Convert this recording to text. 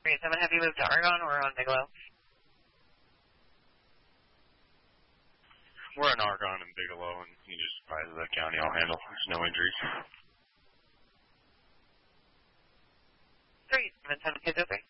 387, have you moved to Argonne or on Bigelow? We're in Argonne and Bigelow, and you just fly to the county. I'll handle. There's no injuries. 377, 203.